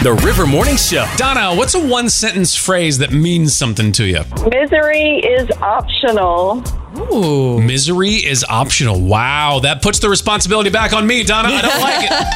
The River Morning Show. Donna, what's a one-sentence phrase that means something to you? Misery is optional. Ooh. Misery is optional. Wow, that puts the responsibility back on me, Donna. I don't like it.